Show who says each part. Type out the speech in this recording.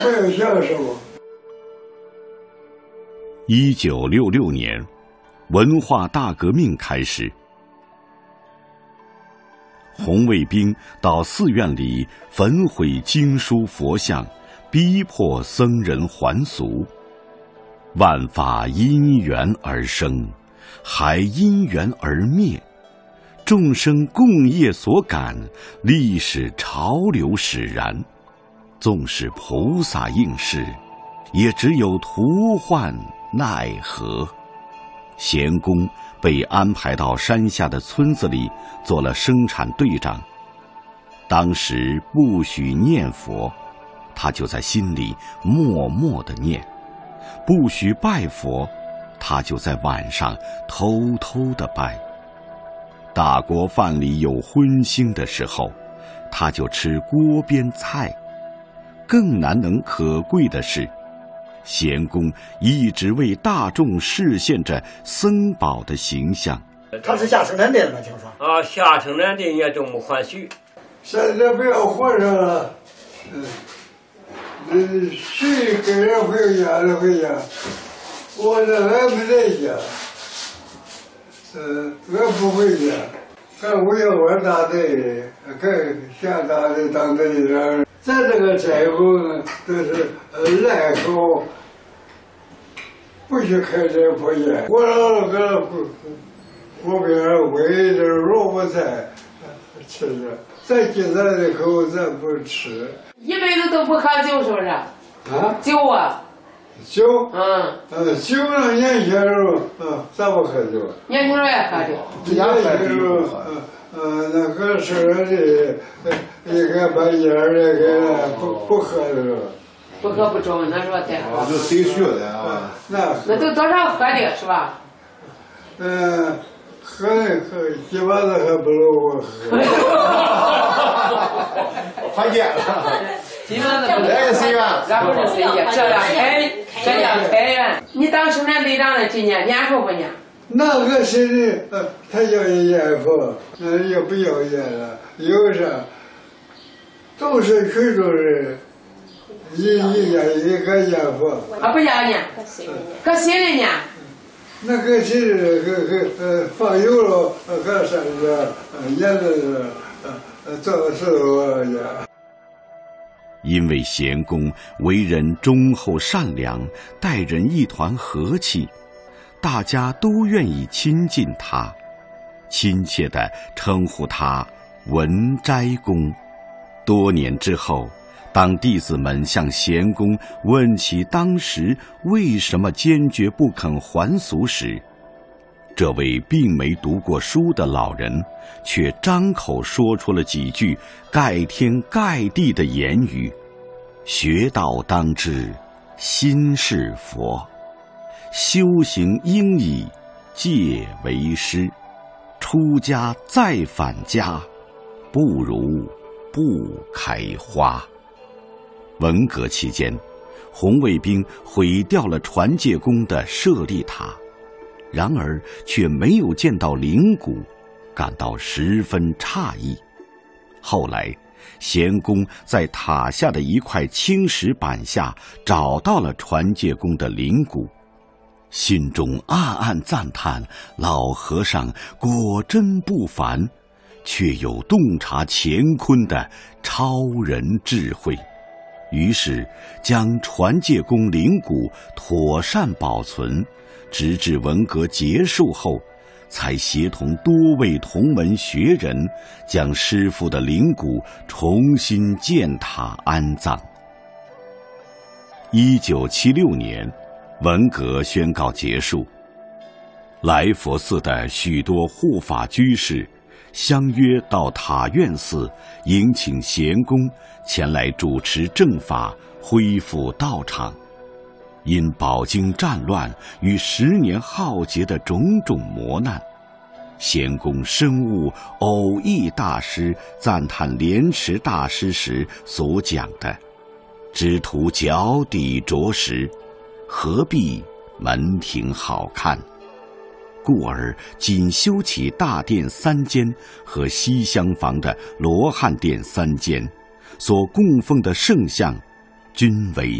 Speaker 1: 没有教授。
Speaker 2: 1966年，文化大革命开始，红卫兵到寺院里焚毁经书佛像，逼迫僧人还俗。万法因缘而生，还因缘而灭。众生共业所感，历史潮流使然。纵使菩萨应是，也只有徒唤奈何。贤公被安排到山下的村子里做了生产队长。当时不许念佛，他就在心里默默地念；不许拜佛，他就在晚上偷偷地拜。大锅饭里有荤腥的时候，他就吃锅边菜。更难能可贵的是，贤公一直为大众示现着僧宝的形象。
Speaker 3: 他是下生产队的吗？听说
Speaker 4: 啊，下生产队也这么欢喜。
Speaker 1: 现在不要和尚了，谁跟人回家就回家，我这还没在家，我不回家，干五幺二大队，干下大队当队长。咱这个斋后呢，都是赖口，不许开斋破戒。我让那个锅边煨点萝卜菜吃着，咱今咱的口咱不吃。
Speaker 5: 一辈子都不喝酒，是不是？
Speaker 1: 啊？
Speaker 5: 酒啊？
Speaker 1: 酒？
Speaker 5: 酒
Speaker 1: 让年轻人咱不喝酒。
Speaker 5: 年轻人也喝酒。
Speaker 1: 年轻人那个是的，一个把烟那个不喝的。
Speaker 5: 不喝不中，那说太好。
Speaker 6: 就谁学的啊？
Speaker 5: 那都多少喝的是吧？
Speaker 1: 喝基本上还不如我喝。
Speaker 6: 犯贱了。
Speaker 5: 基本上不来
Speaker 6: 随缘，
Speaker 5: 然后是随缘，这样开源。你当生产队长的几年？念佛不念？
Speaker 1: 那个是他要念佛，也不要念了，有啥都是群众人，一个念佛。
Speaker 5: 啊，不要念，搁心里念。
Speaker 1: 那个是放油了，搁山上念的做事呀。
Speaker 2: 因为贤公为人忠厚善良，待人一团和气，大家都愿意亲近他，亲切地称呼他文斋公。多年之后，当弟子们向贤公问起当时为什么坚决不肯还俗时，这位并没读过书的老人却张口说出了几句盖天盖地的言语：学道当知心是佛，修行应以戒为师，出家再返家，不如不开花。文革期间，红卫兵毁掉了传戒宫的舍利塔，然而却没有见到灵骨，感到十分诧异。后来贤公在塔下的一块青石板下找到了传戒宫的灵骨，心中暗暗赞叹老和尚果真不凡，却有洞察乾坤的超人智慧。于是将传戒宫灵骨妥善保存，直至文革结束后，才协同多位同门学人将师父的灵骨重新建塔安葬。1976年，文革宣告结束，来佛寺的许多护法居士相约到塔院寺迎请贤公前来主持正法，恢复道场。因饱经战乱与10年浩劫的种种磨难，贤公深悟偶益大师赞叹莲池大师时所讲的只图脚底着实，何必门庭好看，故而仅修起大殿3间和西厢房的罗汉殿3间，所供奉的圣像均为